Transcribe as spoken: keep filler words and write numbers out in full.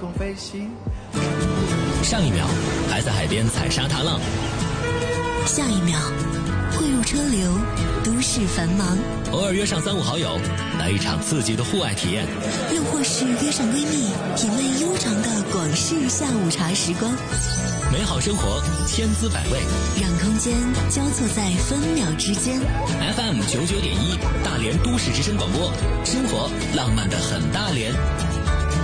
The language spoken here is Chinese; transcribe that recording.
空飞行。 上一秒还在海边踩沙踏浪， 下一秒汇入车流，都市繁忙。 偶尔约上三五好友，来一场刺激的户外体验， 又或是约上闺蜜，品味悠长的广式下午茶时光。 美好生活千滋百味， 让空间交错在分秒之间。 F M 九九点一，大连都市之声广播，生活浪漫的很大连。